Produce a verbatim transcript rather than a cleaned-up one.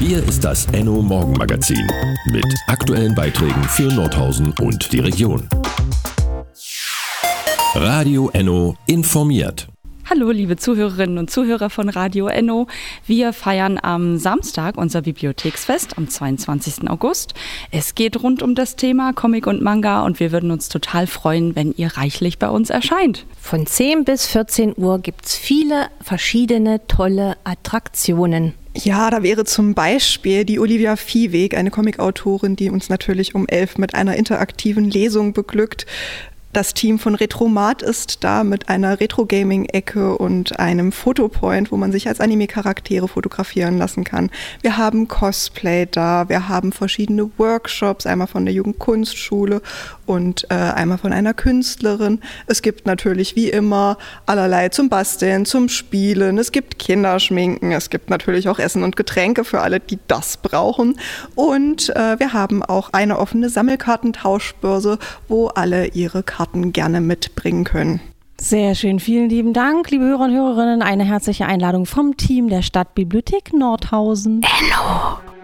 Hier ist das Enno Morgenmagazin mit aktuellen Beiträgen für Nordhausen und die Region. Radio Enno informiert. Hallo liebe Zuhörerinnen und Zuhörer von Radio Enno. Wir feiern am Samstag unser Bibliotheksfest am zweiundzwanzigsten August. Es geht rund um das Thema Comic und Manga und wir würden uns total freuen, wenn ihr reichlich bei uns erscheint. Von zehn bis vierzehn Uhr gibt es viele verschiedene tolle Attraktionen. Ja, da wäre zum Beispiel die Olivia Viehweg, eine Comicautorin, die uns natürlich um elf mit einer interaktiven Lesung beglückt. Das Team von Retromat ist da mit einer Retro-Gaming-Ecke und einem Fotopoint, wo man sich als Anime-Charaktere fotografieren lassen kann. Wir haben Cosplay da, wir haben verschiedene Workshops, einmal von der Jugendkunstschule und äh, einmal von einer Künstlerin. Es gibt natürlich wie immer allerlei zum Basteln, zum Spielen, es gibt Kinderschminken, es gibt natürlich auch Essen und Getränke für alle, die das brauchen. Und äh, wir haben auch eine offene Sammelkartentauschbörse, wo alle ihre Karten gerne mitbringen können. Sehr schön, vielen lieben Dank, liebe Hörer und Hörerinnen. Eine herzliche Einladung vom Team der Stadtbibliothek Nordhausen. Enno.